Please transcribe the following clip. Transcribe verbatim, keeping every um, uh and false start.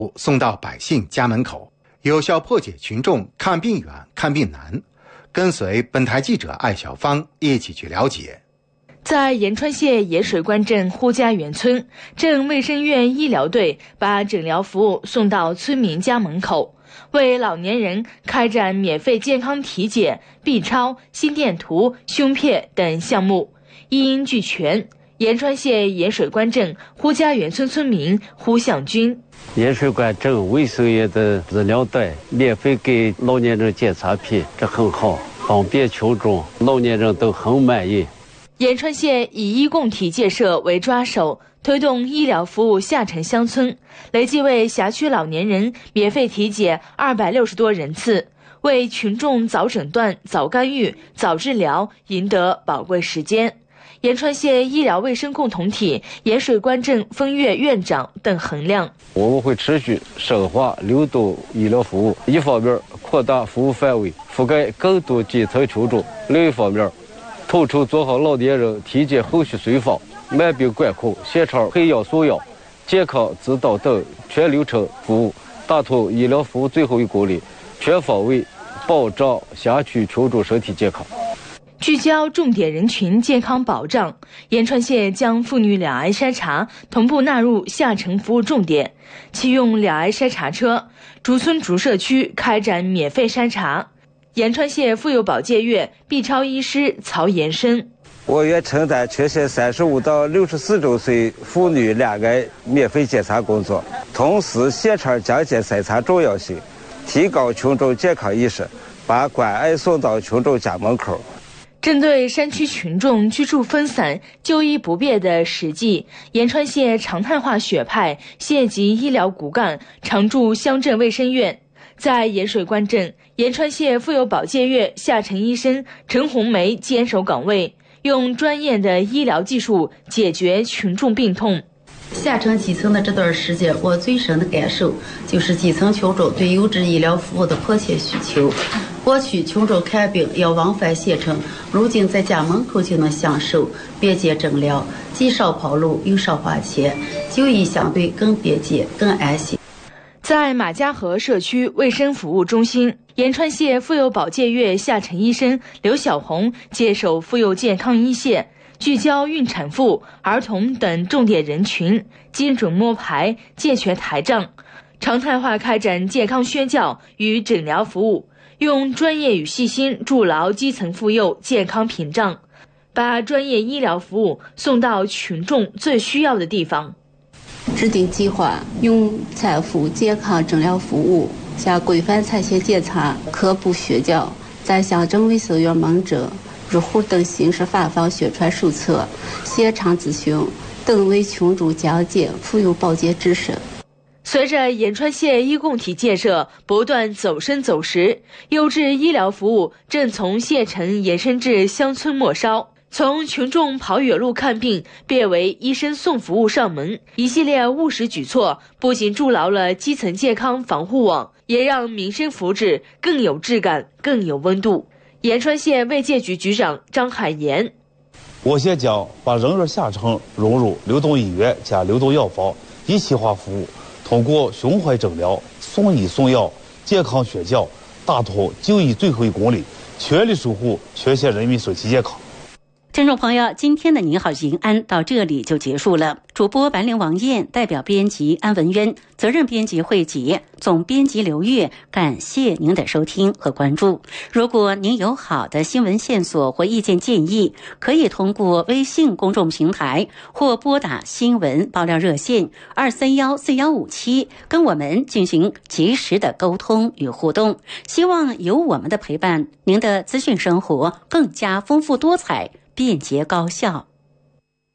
送到百姓家门口，有效破解群众看病远、看病难。跟随本台记者艾小芳一起去了解。 在延川县野水关镇呼家园村，镇卫生院医疗队把诊疗服务送到村民家门口，为老年人开展免费健康体检、B 超、心电图、胸片等项目，一应俱全。延川县野水关镇呼家园村村民胡向军： 野水关镇卫生院的医疗队免费给老年人检查品，这很好，方便群众，老年人都很满意。 延川县以医共体建设为抓手，推动医疗服务下沉乡村，累计为辖区老年人免费体检二百六十多人次，为群众早诊断、早干预、早治疗赢得宝贵时间。延川县医疗卫生共同体盐水关镇分院院长邓恒亮： 我们会持续深化流动医疗服务，一方面扩大服务范围，覆盖更多基层群众；另一方面，统筹做好老年人体检后续随访、慢病管控、现场配药送药、健康指导等全流程服务，打通医疗服务最后一公里，全方位保障辖区群众身体健康。 聚焦重点人群健康保障，延川县将妇女两癌筛查同步纳入下沉服务重点，启用两癌筛查车，逐村逐社区开展免费筛查。延川县妇幼保健院 B 超医师曹延生： 我院承担全县三十五到六十四周岁妇女两癌免费检查工作，同时现场讲解筛查重要性，提高群众健康意识，把关爱送到群众家门口。 针对山区群众居住分散、就医不便的实际，延川县常态化学派县级医疗骨干常驻乡镇卫生院，在盐水关镇，延川县妇幼保健院下沉医生陈红梅坚守岗位，用专业的医疗技术解决群众病痛。 下沉基层的这段时间，我最深的感受就是基层群众对优质医疗服务的迫切需求。过去群众看病要往返县城，如今在家门口就能享受便捷诊疗，既少跑路又少花钱，就医相对更便捷、更安心。 在马家河社区卫生服务中心，延川县妇幼保健院下沉医生刘小红接手妇幼健康一线，聚焦孕产妇、儿童等重点人群，精准摸排，健全台账，常态化开展健康宣教与诊疗服务，用专业与细心筑牢基层妇幼健康屏障，把专业医疗服务送到群众最需要的地方。 制定计划，用产妇健康诊疗服务，像规范产前检查、科普宣教，在乡镇卫生院门诊、入户等形式发放宣传手册、现场咨询等，为群众讲解妇幼保健知识。 随着延川县医共体建设不断走深走实，优质医疗服务正从县城延伸至乡村末梢，从群众跑远路看病变为医生送服务上门，一系列务实举措不仅筑牢了基层健康防护网，也让民生福祉更有质感、更有温度。延川县卫健局局长张海岩： 我县将把人热下沉融入流动医院加流动药房一体化服务，通过胸怀诊疗、送医送药、健康宣教，打通就医最后一公里，全力守护全县人民身体健康。 听众朋友，今天的您好迎安到这里就结束了。主播白灵王燕，代表编辑安文渊，责任编辑惠杰，总编辑刘月，感谢您的收听和关注。如果您有好的新闻线索或意见建议，可以通过微信公众平台或拨打新闻爆料热线二三幺四幺五七跟我们进行及时的沟通与互动。希望有我们的陪伴，您的资讯生活更加丰富多彩、便捷高效。